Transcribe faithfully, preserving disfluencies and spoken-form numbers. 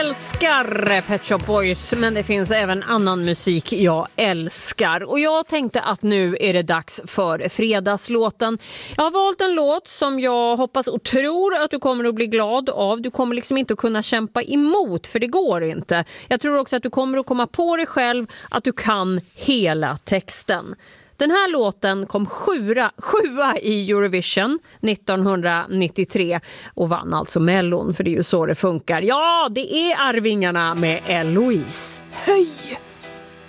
Älskar Pet Shop Boys, men det finns även annan musik jag älskar. Och jag tänkte att nu är det dags för fredagslåten. Jag har valt en låt som jag hoppas och tror att du kommer att bli glad av. Du kommer liksom inte att kunna kämpa emot, för det går inte. Jag tror också att du kommer att komma på dig själv att du kan hela texten. Den här låten kom sjua, sjua i Eurovision nittonhundranittiotre och vann alltså Mellon, för det är ju så det funkar. Ja, det är Arvingarna med Eloise. Höj!